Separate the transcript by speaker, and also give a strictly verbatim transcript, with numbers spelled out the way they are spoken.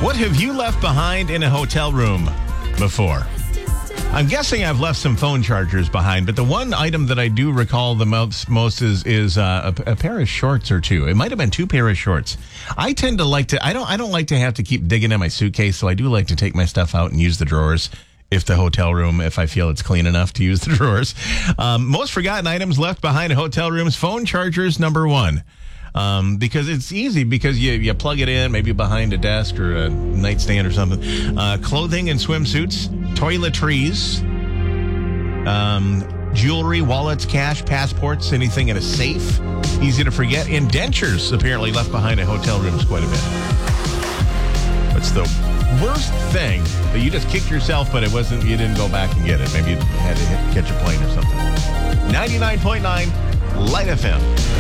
Speaker 1: What have you left behind in a hotel room before? I'm guessing I've left some phone chargers behind, but the one item that I do recall the most, most is is uh, a, a pair of shorts or two. It might have been two pair of shorts. I tend to like to. I don't. I don't like to have to keep digging in my suitcase, so I do like to take my stuff out and use the drawers. If the hotel room, if I feel it's clean enough to use the drawers. Um, most forgotten items left behind in hotel rooms. Phone chargers, number one. Um, because it's easy because you, you plug it in, maybe behind a desk or a nightstand or something. Uh, clothing and swimsuits, toiletries, um, jewelry, wallets, cash, passports, anything in a safe. Easy to forget. Indentures apparently left behind in hotel rooms quite a bit. What's the worst thing that you just kicked yourself, but it wasn't, you didn't go back and get it? Maybe you had to hit, catch a plane or something. ninety-nine point nine Light F M.